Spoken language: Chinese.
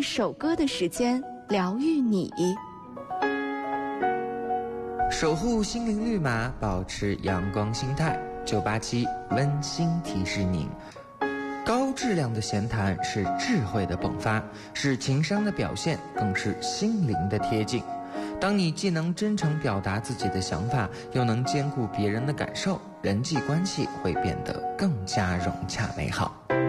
首歌的时间，疗愈你。 守护心灵绿码，保持阳光心态。987温馨提示您，高质量的闲谈是智慧的迸发，是情商的表现，更是心灵的贴近。当你既能真诚表达自己的想法，又能兼顾别人的感受，人际关系会变得更加融洽美好。